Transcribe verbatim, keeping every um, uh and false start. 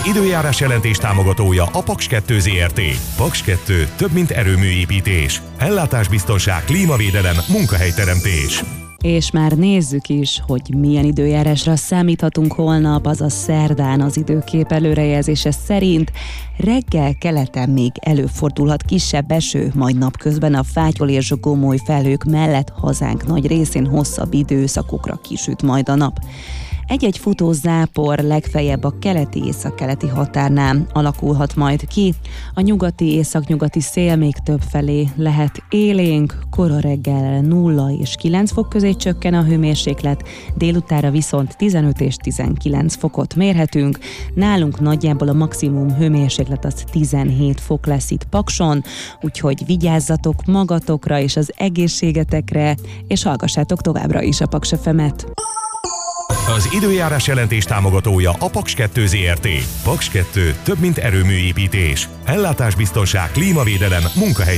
időjárás jelentés támogatója a Paks kettő Zrt. Paks kettő több, mint erőműépítés. Ellátásbiztonság, klímavédelem, munkahelyteremtés. És már nézzük is, hogy milyen időjárásra számíthatunk holnap, azaz szerdán. Az időkép előrejelzése szerint reggel keleten még előfordulhat kisebb eső, majd napközben a fátyol és gomoly felhők mellett hazánk nagy részén hosszabb időszakokra kisüt majd a nap. Egy-egy futó zápor legfeljebb a keleti északkeleti határnál alakulhat majd ki. A nyugati északnyugati szél még több felé lehet élénk, kora reggel nulla és kilenc fok közé csökken a hőmérséklet, délutára viszont tizenöt és tizenkilenc fokot mérhetünk. Nálunk nagyjából a maximum hőmérséklet az tizenhét fok lesz itt Pakson, úgyhogy vigyázzatok magatokra és az egészségetekre, és hallgassátok továbbra is a Paks ef emet. Az időjárás jelentés támogatója a Paks kettő Zrt. Paks kettő több, mint erőműépítés. Ellátásbiztonság, klímavédelem, munkahely